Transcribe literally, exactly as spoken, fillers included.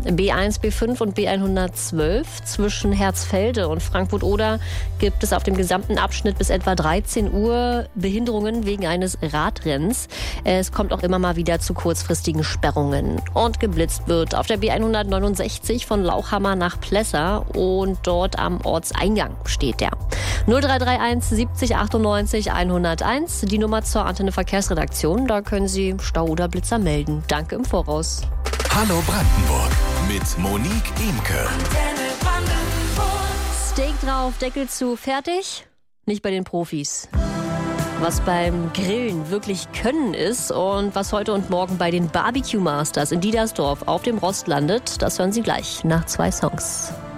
B eins, B fünf und B hundertzwölf. Zwischen Herzfelde und Frankfurt-Oder gibt es auf dem gesamten Abschnitt bis etwa dreizehn Uhr Behinderungen wegen eines Radrenns. Es kommt auch immer mal wieder zu kurzfristigen Sperrungen. Und geblitzt wird auf der B hundertneunundsechzig von Lauchhammer nach Plessa und dort am Ortseingang steht der. null drei drei eins siebzig achtundneunzig hunderteins, die Nummer zur Antenne Verkehrsredaktion. Da können Sie Stau oder Blitzer melden. Danke im Voraus. Hallo Brandenburg mit Monique Imke. Steak drauf, Deckel zu, fertig? Nicht bei den Profis. Was beim Grillen wirklich Können ist und was heute und morgen bei den Barbecue Masters in Diedersdorf auf dem Rost landet, das hören Sie gleich nach zwei Songs.